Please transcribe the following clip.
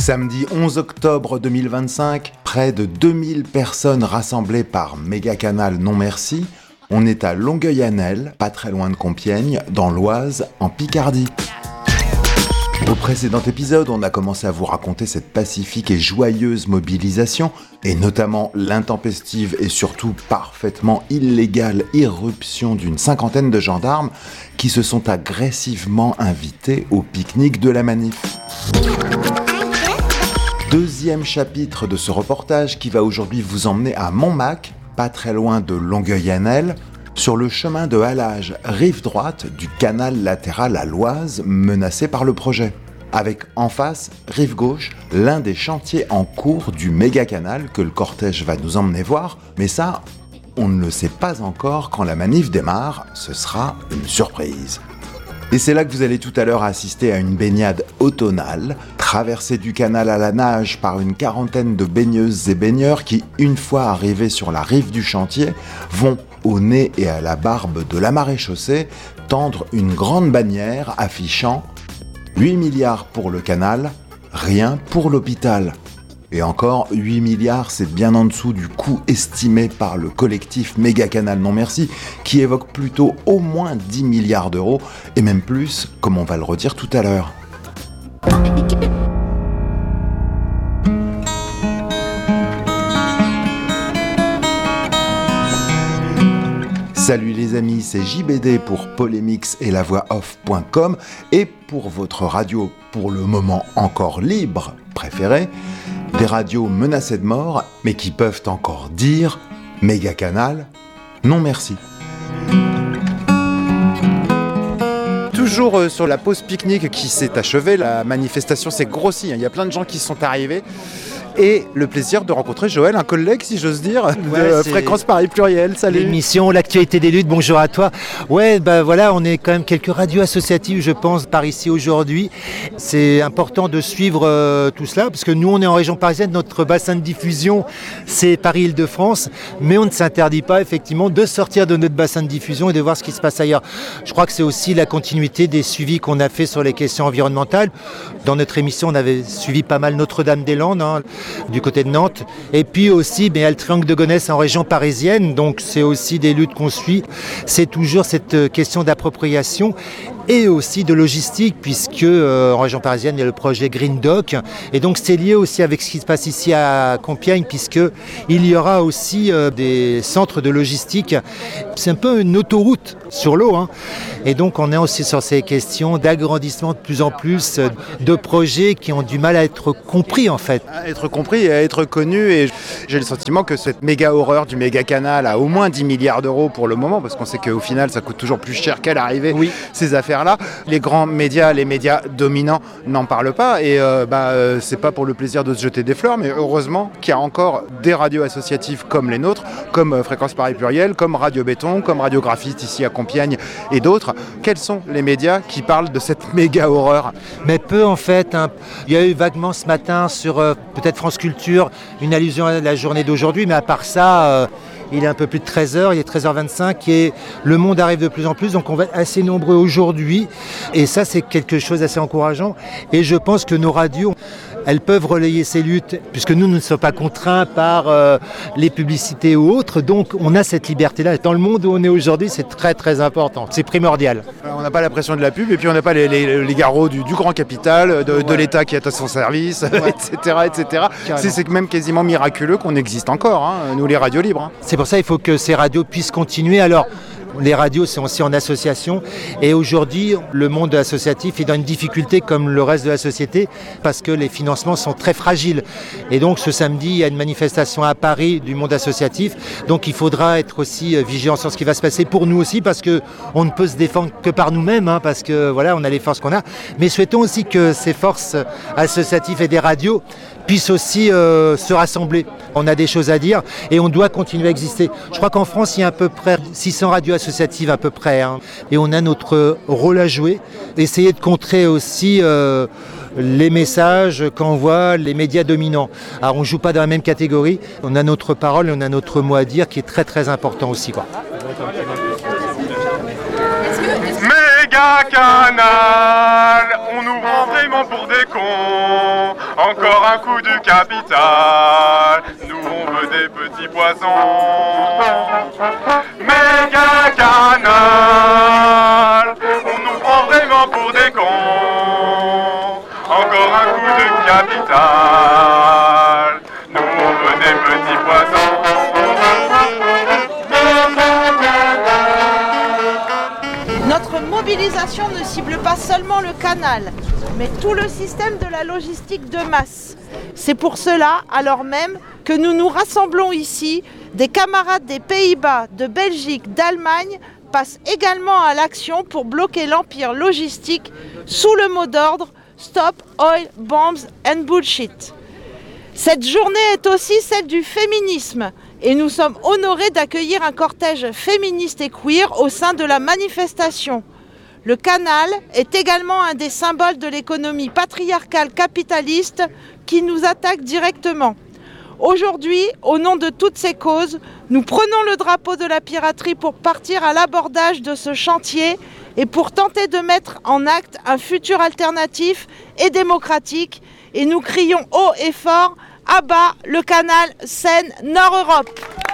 Samedi 11 octobre 2025, près de 2000 personnes rassemblées par Mégacanal Non Merci. On est à Longueuil-Annel, pas très loin de Compiègne, dans l'Oise, en Picardie. Au précédent épisode, on a commencé à vous raconter cette pacifique et joyeuse mobilisation, et notamment l'intempestive et surtout parfaitement illégale irruption d'une cinquantaine de gendarmes qui se sont agressivement invités au pique-nique de la manif. Deuxième chapitre de ce reportage qui va aujourd'hui vous emmener à Montmac, pas très loin de Longueuil-Annel, sur le chemin de halage rive droite du canal latéral à l'Oise menacé par le projet. Avec en face, rive gauche, l'un des chantiers en cours du méga-canal que le cortège va nous emmener voir, mais ça, on ne le sait pas encore quand la manif démarre, ce sera une surprise. Et c'est là que vous allez tout à l'heure assister à une baignade automnale, traversée du canal à la nage par une quarantaine de baigneuses et baigneurs qui, une fois arrivés sur la rive du chantier, vont, au nez et à la barbe de la maréchaussée, tendre une grande bannière affichant 8 milliards pour le canal, rien pour l'hôpital. Et encore, 8 milliards, c'est bien en dessous du coût estimé par le collectif Mégacanal Non Merci, qui évoque plutôt au moins 10 milliards d'euros, et même plus, comme on va le redire tout à l'heure. Salut les amis, c'est JBD pour Polémix et lavoixoff.com, et pour votre radio, pour le moment encore libre, préférée, des radios menacées de mort, mais qui peuvent encore dire Mégacanal, non merci. Toujours sur la pause pique-nique qui s'est achevée, la manifestation s'est grossie, il y a plein de gens qui sont arrivés. Et le plaisir de rencontrer Joël, un collègue, si j'ose dire, de Fréquence Paris Pluriel. Salut. L'émission L'actualité des luttes, bonjour à toi. Ouais, voilà, on est quand même quelques radios associatives, je pense, par ici aujourd'hui. C'est important de suivre tout cela, parce que nous, on est en région parisienne, notre bassin de diffusion, c'est Paris-Île-de-France, mais on ne s'interdit pas, effectivement, de sortir de notre bassin de diffusion et de voir ce qui se passe ailleurs. Je crois que c'est aussi la continuité des suivis qu'on a fait sur les questions environnementales. Dans notre émission, on avait suivi pas mal Notre-Dame-des-Landes, du côté de Nantes, et puis aussi le triangle de Gonesse en région parisienne, donc c'est aussi des luttes qu'on suit. C'est toujours cette question d'appropriation et aussi de logistique, puisque en région parisienne il y a le projet Green Dock, et donc c'est lié aussi avec ce qui se passe ici à Compiègne, puisque il y aura aussi des centres de logistique. C'est un peu une autoroute sur l'eau, et donc on est aussi sur ces questions d'agrandissement de plus en plus de projets qui ont du mal à être compris en fait. À être compris et à être connu, et j'ai le sentiment que cette méga horreur du méga canal a au moins 10 milliards d'euros pour le moment, parce qu'on sait qu'au final ça coûte toujours plus cher qu'à l'arrivée, ces affaires-là. Les grands médias, les médias dominants n'en parlent pas, et c'est pas pour le plaisir de se jeter des fleurs, mais heureusement qu'il y a encore des radios associatives comme les nôtres, comme Fréquence Paris Pluriel, comme Radio Béton, comme Radio Graphiste ici à Compiègne et d'autres. Quels sont les médias qui parlent de cette méga horreur ? Mais peu en fait. Il y a eu vaguement ce matin sur peut-être France Culture une allusion à la journée d'aujourd'hui, mais à part ça, il est un peu plus de 13h, il est 13h25 et le monde arrive de plus en plus, donc on va être assez nombreux aujourd'hui, et ça c'est quelque chose d'assez encourageant, et je pense que nos radios, elles peuvent relayer ces luttes, puisque nous ne sommes pas contraints par les publicités ou autres, donc on a cette liberté-là. Dans le monde où on est aujourd'hui, c'est très très important, c'est primordial. On n'a pas la pression de la pub, et puis on n'a pas les garrots du grand capital, de l'État qui est à son service, etc. C'est même quasiment miraculeux qu'on existe encore, nous les radios libres. C'est pour ça qu'il faut que ces radios puissent continuer. Alors, les radios sont aussi en association, et aujourd'hui le monde associatif est dans une difficulté comme le reste de la société, parce que les financements sont très fragiles, et donc ce samedi il y a une manifestation à Paris du monde associatif, donc il faudra être aussi vigilant sur ce qui va se passer pour nous aussi, parce qu'on ne peut se défendre que par nous-mêmes, parce que voilà, on a les forces qu'on a, mais souhaitons aussi que ces forces associatives et des radios puissent aussi se rassembler. On a des choses à dire et on doit continuer à exister. Je crois qu'en France, il y a à peu près 600 radios associatives à peu près, et on a notre rôle à jouer. Essayer de contrer aussi les messages qu'envoient les médias dominants. Alors on ne joue pas dans la même catégorie, on a notre parole et on a notre mot à dire qui est très très important aussi, quoi. Mégacanal, on nous prend vraiment pour des cons. Encore Encore un coup du capital, nous on veut des petits poissons. Méga canal, on nous prend vraiment pour des cons. Encore un coup de capital, nous on veut des petits poissons. Notre mobilisation ne cible pas seulement le canal, mais tout le système de la logistique de masse. C'est pour cela, alors même, que nous nous rassemblons ici, des camarades des Pays-Bas, de Belgique, d'Allemagne, passent également à l'action pour bloquer l'empire logistique sous le mot d'ordre « Stop Oil, Bombs and Bullshit ». Cette journée est aussi celle du féminisme et nous sommes honorés d'accueillir un cortège féministe et queer au sein de la manifestation. Le canal est également un des symboles de l'économie patriarcale capitaliste qui nous attaque directement. Aujourd'hui, au nom de toutes ces causes, nous prenons le drapeau de la piraterie pour partir à l'abordage de ce chantier et pour tenter de mettre en acte un futur alternatif et démocratique. Et nous crions haut et fort, à bas le canal Seine-Nord-Europe.